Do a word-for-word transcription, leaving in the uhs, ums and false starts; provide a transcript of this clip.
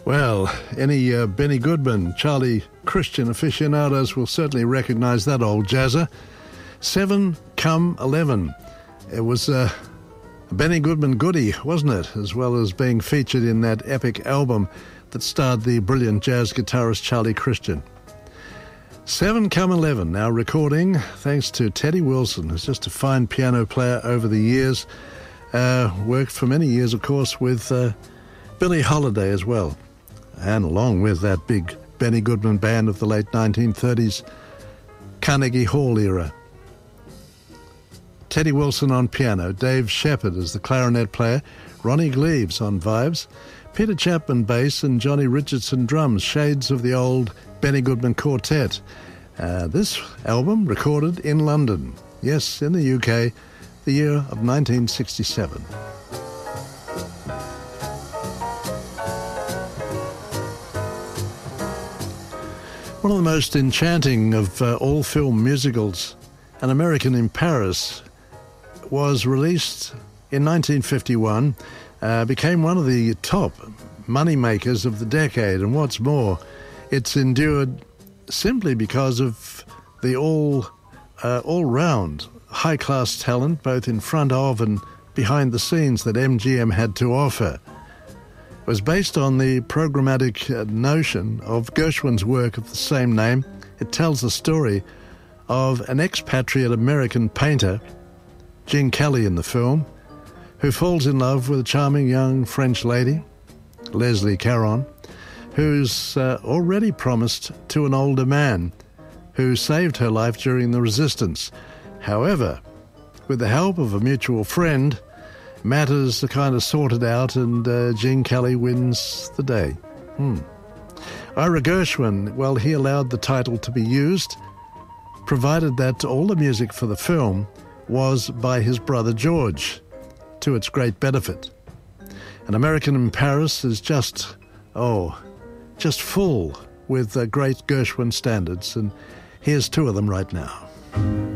Well, any uh, Benny Goodman, Charlie Christian aficionados will certainly recognise that old jazzer. Seven Come Eleven. It was uh, a Benny Goodman goodie, wasn't it? As well as being featured in that epic album that starred the brilliant jazz guitarist Charlie Christian. Seven Come Eleven, now recording thanks to Teddy Wilson, who's just a fine piano player over the years. Uh, worked for many years, of course, with uh, Billie Holiday as well. And along with that big Benny Goodman band of the late nineteen thirties, Carnegie Hall era. Teddy Wilson on piano, Dave Shepard as the clarinet player, Ronnie Gleaves on vibes, Peter Chapman bass and Johnny Richardson drums, shades of the old Benny Goodman quartet. Uh, this album recorded in London, yes, in the U K, the year of nineteen sixty-seven. One of the most enchanting of uh, all film musicals, An American in Paris, was released in nineteen fifty-one, uh, became one of the top money makers of the decade, and what's more, it's endured simply because of the all, uh, all-round high-class talent, both in front of and behind the scenes, that M G M had to offer. It was based on the programmatic uh, notion of Gershwin's work of the same name. It tells the story of an expatriate American painter, Gene Kelly in the film, who falls in love with a charming young French lady, Leslie Caron, who's uh, already promised to an older man who saved her life during the resistance. However, with the help of a mutual friend, matters are kind of sorted out, and uh, Gene Kelly wins the day. Hmm. Ira Gershwin, well, he allowed the title to be used, provided that all the music for the film was by his brother George, to its great benefit. An American in Paris is just, oh, just full with uh, great Gershwin standards, and here's two of them right now.